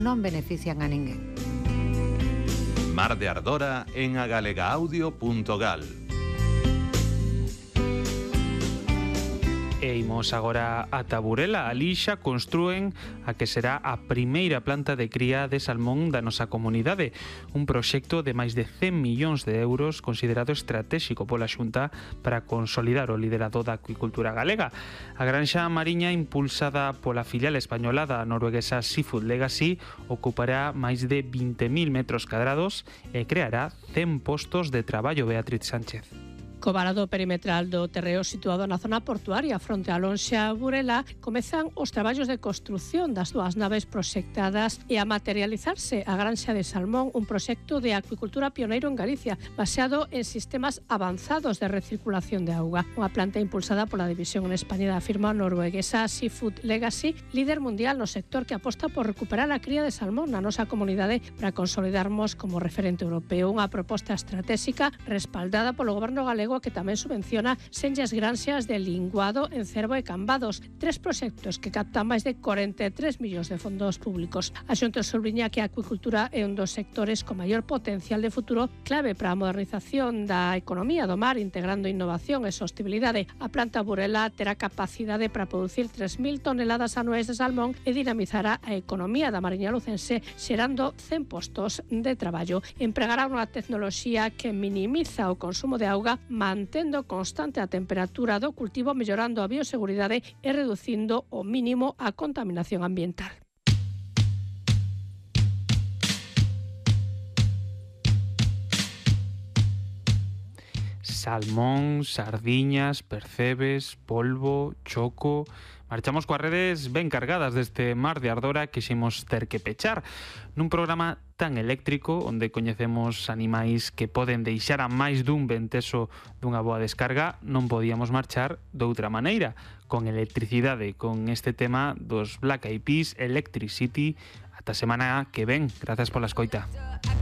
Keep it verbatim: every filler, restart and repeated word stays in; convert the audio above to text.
non benefician a ninguén. Mar de Ardora en agalegaudio punto gal. E imos agora a Burela. Ali xa construen a que será a primeira planta de cría de salmón da nosa comunidade. Un proxecto de máis de cen millóns de euros considerado estratéxico pola Xunta para consolidar o liderado da acuicultura galega. A granxa mariña impulsada pola filial española da norueguesa Seafood Legacy ocupará máis de vinte mil metros cadrados e creará cen postos de traballo. Beatriz Sánchez. Co varado perimetral do terreo situado na zona portuaria fronte a Lonxa Burela comezan os traballos de construción das dúas naves proxectadas e a materializarse a granxa de salmón, un proxecto de acuicultura pioneiro en Galicia, baseado en sistemas avanzados de recirculación de auga. Unha planta impulsada pola división en España da firma norueguesa Seafood Legacy, líder mundial no sector que aposta por recuperar a cría de salmón na nosa comunidade para consolidarmos como referente europeo. Unha proposta estratégica respaldada polo goberno galego que tamén subvenciona senllas granxas de linguado en Cervo e Cambados, tres proxectos que captan máis de corenta e tres millóns de fondos públicos. A Xunta subliña que a acuicultura é un dos sectores con maior potencial de futuro, clave para a modernización da economía do mar, integrando innovación e sostibilidade. A planta Burela terá capacidade para producir tres mil toneladas anuais de salmón e dinamizará a economía da mariña lucense, xerando cen postos de traballo. Empregará unha tecnoloxía que minimiza o consumo de auga, mantendo constante a temperatura do cultivo, mellorando a bioseguridade e reducindo ao mínimo a contaminación ambiental. Salmón, sardiñas, percebes, polvo, choco... Marchamos coas redes ben cargadas deste Mar de Ardora que ximos ter que pechar. Nun programa tan eléctrico, onde coñecemos animais que poden deixar a máis dun venteso dunha boa descarga, non podíamos marchar doutra maneira, con electricidade, con este tema dos Black Eyed Peas, Electricity. Ata semana que ven. Grazas pola escoita.